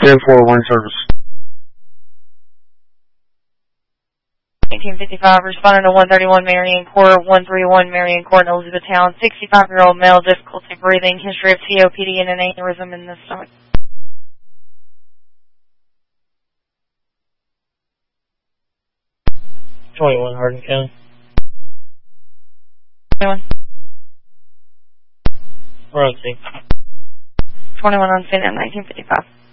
10-4, warning service. 1955, responding to 131 Marion Court, 131 Marion Court in Elizabethtown. 65-year-old male, difficulty breathing, history of COPD and an aneurysm in the stomach. 21 Hardin County. 21. We're on scene. 21 on scene at 1955.